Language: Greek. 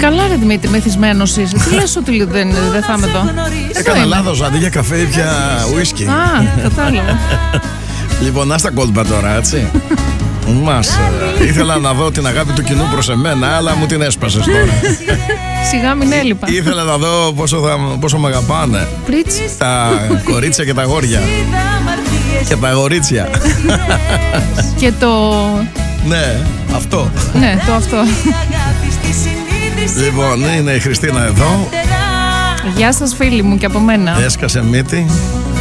Καλά ρε Δημήτρη, μεθυσμένος είσαι. Τι λες ότι δεν θα είμαι εδώ? Έκανα λάθος, αντί για καφέ πια ουίσκι. Α, κατάλαβα. Λοιπόν, να στα κόλπα τώρα, έτσι. Ήθελα να δω την αγάπη του κοινού προς εμένα, αλλά μου την έσπασες τώρα. Σιγά μην έλειπα. Ήθελα να δω πόσο με αγαπάνε Πρίτσι. τα κορίτσια και τα αγόρια. Και τα αγορίτσια. Και το... Ναι, αυτό. Ναι, το αυτό. Λοιπόν, είναι η Χριστίνα εδώ. Γεια σας φίλοι μου και από μένα. Έσκασε μύτη.